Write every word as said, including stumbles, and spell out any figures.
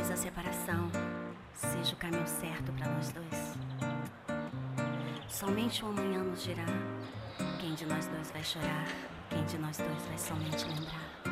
Talvez a separação seja o caminho certo para nós dois. Somente o amanhã nos dirá quem de nós dois vai chorar, quem de nós dois vai somente lembrar.